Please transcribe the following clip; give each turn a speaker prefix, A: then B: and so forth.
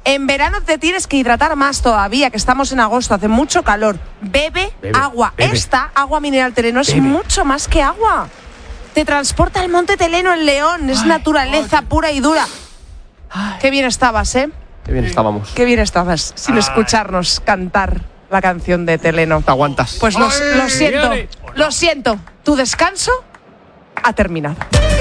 A: En verano te tienes que hidratar más todavía, que estamos en agosto, hace mucho calor. Bebe agua. Esta agua mineral Teleno es mucho más que agua. Te transporta al Monte Teleno en León. Es naturaleza pura y dura. Qué bien estabas, ¿eh?
B: Qué bien estábamos.
A: Qué bien estabas sin escucharnos cantar la canción de Teleno.
B: Te aguantas.
A: Pues lo siento. Tu descanso ha terminado.